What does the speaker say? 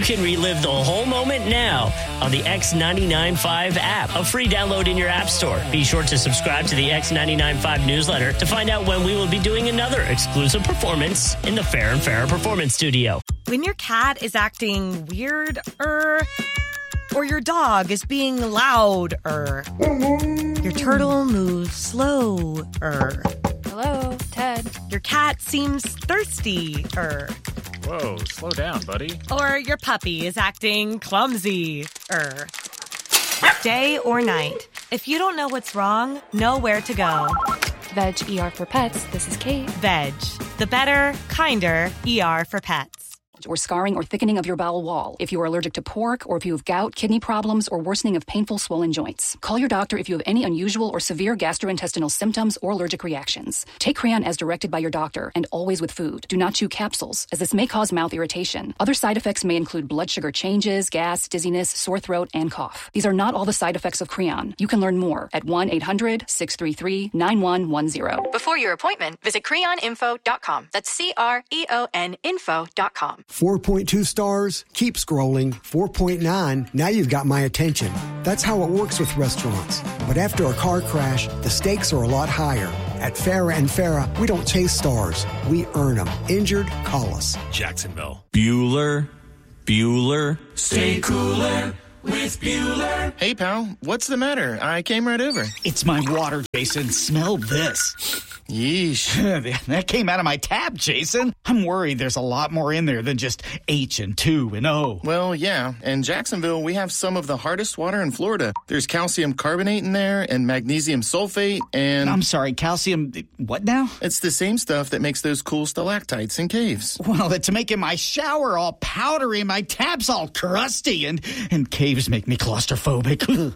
can relive the whole moment now on the X99.5 app, a free download in your app store. Be sure to subscribe to the X99.5 newsletter to find out when we will be doing another exclusive performance in the Fair and Fairer Performance Studio. When your cat is acting weird, or your dog is being loud, your turtle moves slow, Hello, Ted. Your cat seems thirsty, Whoa, slow down, buddy. or your puppy is acting clumsy, Day or night, if you don't know what's wrong, know where to go. Veg ER for Pets. This is Kate. Veg, the better, kinder ER for pets. Or scarring or thickening of your bowel wall. If you are allergic to pork, or if you have gout, kidney problems, or worsening of painful swollen joints. Call your doctor if you have any unusual or severe gastrointestinal symptoms or allergic reactions. Take Creon as directed by your doctor, and always with food. Do not chew capsules, as this may cause mouth irritation. Other side effects may include blood sugar changes, gas, dizziness, sore throat, and cough. These are not all the side effects of Creon. You can learn more at 1-800-633-9110. Before your appointment, visit creoninfo.com. That's CREON info.com. 4.2 stars, keep scrolling. 4.9, now you've got my attention. That's how it works with restaurants. But after a car crash, the stakes are a lot higher. At Farrah and Farrah, we don't chase stars. We earn them. Injured, call us. Jacksonville. Bueller, stay cooler with Bueller. Hey, pal, what's the matter? I came right over. It's my water, Jason. Smell this. Yeesh. That came out of my tap, Jason. I'm worried there's a lot more in there than just H and 2 and O. Well, yeah. In Jacksonville, we have some of the hardest water in Florida. There's calcium carbonate in there and magnesium sulfate and... I'm sorry, calcium... What now? It's the same stuff that makes those cool stalactites in caves. Well, it's making my shower all powdery and my tap's all crusty, and caves make me claustrophobic.